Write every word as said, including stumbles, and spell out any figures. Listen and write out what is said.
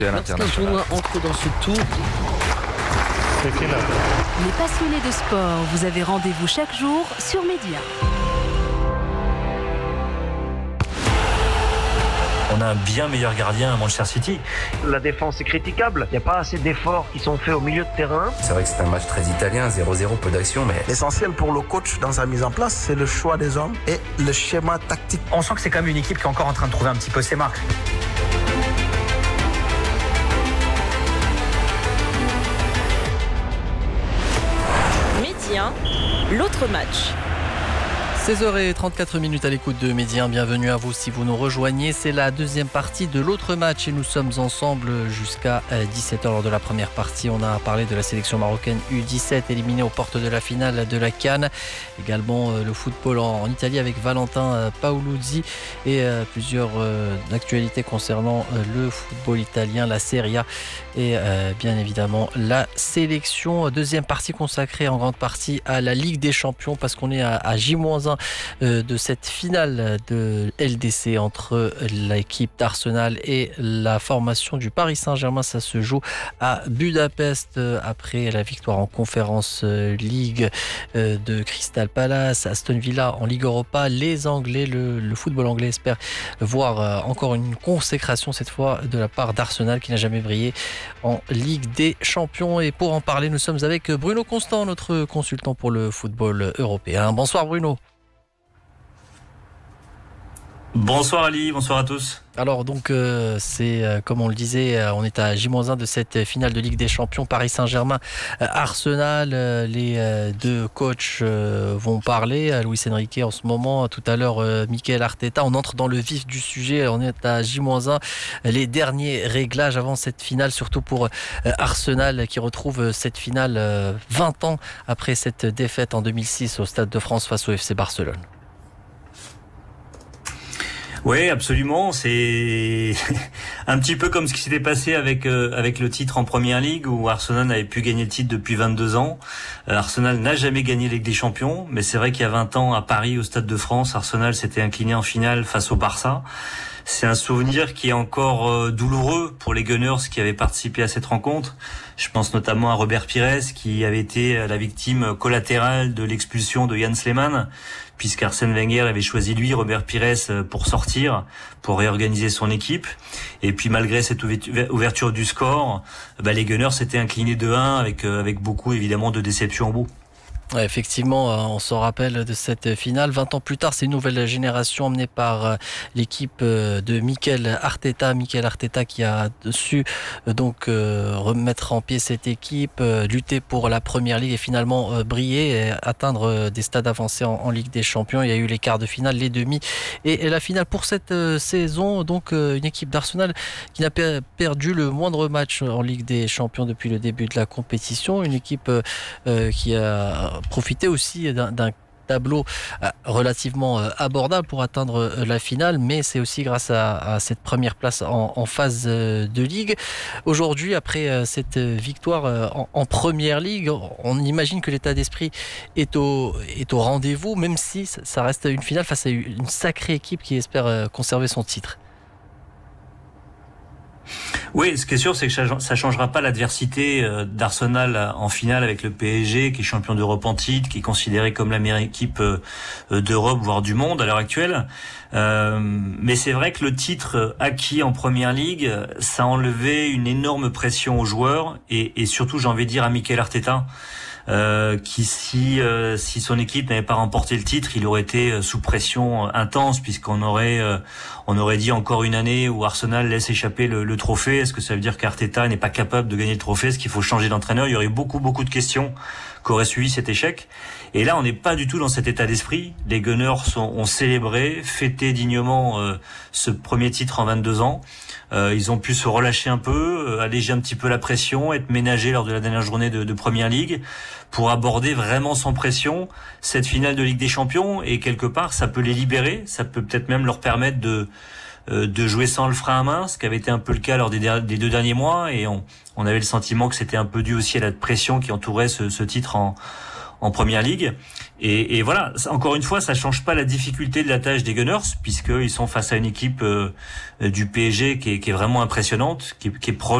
Lorsqu'un joueur entre dans ce tour, c'est final. Les passionnés de sport, vous avez rendez-vous chaque jour sur Média. On a un bien meilleur gardien à Manchester City. La défense est critiquable. Il n'y a pas assez d'efforts qui sont faits au milieu de terrain. C'est vrai que c'est un match très italien, zéro zéro, peu d'action, mais... L'essentiel pour le coach dans sa mise en place, c'est le choix des hommes et le schéma tactique. On sent que c'est quand même une équipe qui est encore en train de trouver un petit peu ses marques. Média, l'autre match. seize heures trente-quatre minutes à l'écoute de Média. Bienvenue à vous si vous nous rejoignez. C'est la deuxième partie de l'autre match et nous sommes ensemble jusqu'à dix-sept heures. Lors de la première partie, on a parlé de la sélection marocaine U dix-sept éliminée aux portes de la finale de la CAN. Également le football en Italie avec Valentin Paoluzzi et plusieurs actualités concernant le football italien, la Serie A et bien évidemment la sélection. Deuxième partie consacrée en grande partie à la Ligue des Champions parce qu'on est à J moins un de cette finale de L D C entre l'équipe d'Arsenal et la formation du Paris Saint-Germain. Ça se joue à Budapest après la victoire en Conference League de Crystal Palace, Aston Villa en Ligue Europa. Les Anglais, le, le football anglais espère voir encore une consécration cette fois de la part d'Arsenal qui n'a jamais brillé en Ligue des Champions. Et pour en parler, nous sommes avec Bruno Constant, notre consultant pour le football européen. Bonsoir Bruno. Bonsoir Ali, bonsoir à tous. Alors donc euh, c'est euh, comme on le disait, euh, on est à J moins un de cette finale de Ligue des Champions, Paris Saint-Germain, euh, Arsenal. Euh, les euh, deux coachs euh, vont parler, euh, Luis Enrique en ce moment, tout à l'heure euh, Mikel Arteta. On entre dans le vif du sujet, on est à J moins un, les derniers réglages avant cette finale, surtout pour euh, Arsenal qui retrouve cette finale euh, vingt ans après cette défaite en deux mille six au Stade de France face au F C Barcelone. Oui, absolument. C'est un petit peu comme ce qui s'était passé avec euh, avec le titre en Première Ligue où Arsenal avait pu gagner le titre depuis vingt-deux ans. Euh, Arsenal n'a jamais gagné la Ligue des Champions, mais c'est vrai qu'il y a vingt ans à Paris au Stade de France, Arsenal s'était incliné en finale face au Barça. C'est un souvenir qui est encore euh, douloureux pour les Gunners qui avaient participé à cette rencontre. Je pense notamment à Robert Pires qui avait été la victime collatérale de l'expulsion de Jens Lehmann, puisqu'Arsène Wenger avait choisi lui, Robert Pires, pour sortir, pour réorganiser son équipe. Et puis malgré cette ouverture du score, bah, les Gunners s'étaient inclinés deux un avec, avec beaucoup évidemment de déception au bout. Ouais, effectivement, on se rappelle de cette finale. vingt ans plus tard, c'est une nouvelle génération emmenée par l'équipe de Mikel Arteta. Mikel Arteta qui a su donc remettre en pied cette équipe, lutter pour la Première Ligue et finalement briller et atteindre des stades avancés en, en Ligue des Champions. Il y a eu les quarts de finale, les demi et la finale pour cette saison. Donc une équipe d'Arsenal qui n'a perdu le moindre match en Ligue des Champions depuis le début de la compétition. Une équipe qui a profiter aussi d'un, d'un tableau relativement abordable pour atteindre la finale, mais c'est aussi grâce à, à cette première place en, en phase de Ligue. Aujourd'hui, après cette victoire en, en Première Ligue, on imagine que l'état d'esprit est au, est au rendez-vous, même si ça reste une finale face à une sacrée équipe qui espère conserver son titre. Oui, ce qui est sûr, c'est que ça changera pas l'adversité d'Arsenal en finale avec le P S G, qui est champion d'Europe en titre, qui est considéré comme la meilleure équipe d'Europe, voire du monde à l'heure actuelle. Euh, mais c'est vrai que le titre acquis en Première Ligue, ça a enlevé une énorme pression aux joueurs et, et surtout, j'ai envie de dire, à Mikel Arteta. Euh, qui si euh, si son équipe n'avait pas remporté le titre, il aurait été sous pression intense puisqu'on aurait euh, on aurait dit encore une année où Arsenal laisse échapper le, le trophée. Est-ce que ça veut dire qu'Arteta n'est pas capable de gagner le trophée? Est-ce qu'il faut changer d'entraîneur? Il y aurait beaucoup beaucoup de questions qu'aurait suivi cet échec. Et là, on n'est pas du tout dans cet état d'esprit. Les Gunners sont, ont célébré, fêté dignement euh, ce premier titre en vingt-deux ans. Euh, ils ont pu se relâcher un peu, euh, alléger un petit peu la pression, être ménagés lors de la dernière journée de, de Première Ligue pour aborder vraiment sans pression cette finale de Ligue des Champions. Et quelque part, ça peut les libérer, ça peut peut-être même leur permettre de euh, de jouer sans le frein à main, ce qui avait été un peu le cas lors des, des deux derniers mois. Et on, on avait le sentiment que c'était un peu dû aussi à la pression qui entourait ce, ce titre en en première ligue. Et, et voilà, encore une fois, ça change pas la difficulté de la tâche des Gunners, puisqu'ils sont face à une équipe euh, du P S G qui est, qui est vraiment impressionnante, qui, qui est proche